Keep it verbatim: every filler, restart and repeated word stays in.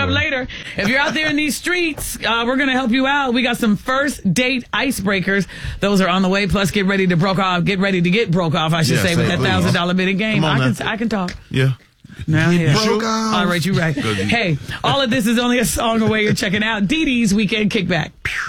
up later. If you're out there in these streets, uh, we're going to help you out. We got some first date icebreakers. Those are on the way. Plus, get ready to broke off. Get ready to get broke off, I should Yeah, say, with that please. thousand dollar bidding game. Come on I now. can, I can talk. Yeah. Now, yeah. Broke off. All right, you're right. Hey, all of this is only a song away. You're checking out Dee Dee's Weekend Kickback.